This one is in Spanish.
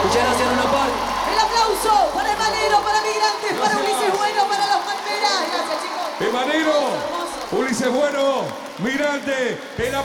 Muchas gracias, Luna Park. El aplauso para Emanero, para Migrantes, para Ulises Bueno, para los Palmeras. Gracias, chicos. Emanero, Ulises Bueno, Migrante.